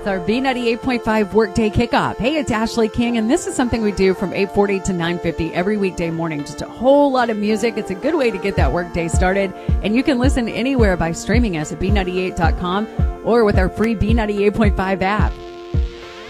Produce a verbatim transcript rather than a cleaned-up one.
It's our B ninety-eight point five Workday Kickoff. Hey, it's Ashley King, and this is something we do from eight forty to nine fifty every weekday morning. Just a whole lot of music. It's a good way to get that workday started, and you can listen anywhere by streaming us at B ninety-eight dot com or with our free B ninety-eight point five app.